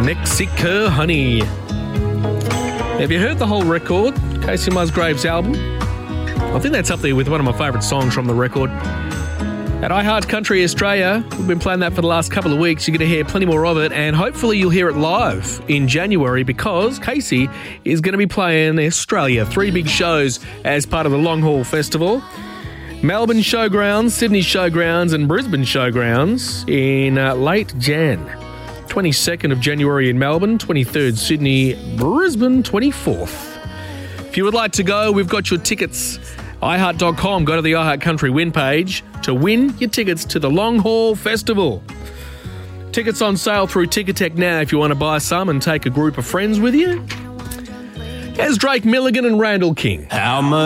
Mexico Honey. Have you heard the whole record? Casey Musgraves' album? I think that's up there with one of my favourite songs from the record. At iHeart Country Australia, we've been playing that for the last couple of weeks. You're going to hear plenty more of it, and hopefully you'll hear it live in January because Casey is going to be playing Australia. 3 big shows as part of the Long Haul Festival. Melbourne Showgrounds, Sydney Showgrounds and Brisbane Showgrounds in late Jan. 22nd of January in Melbourne, 23rd Sydney, Brisbane 24th. If you would like to go, we've got your tickets. iHeart.com, go to the iHeart Country win page to win your tickets to the Long Haul Festival. Tickets on sale through Ticketek now if you want to buy some and take a group of friends with you. Here's Drake Milligan and Randall King. How much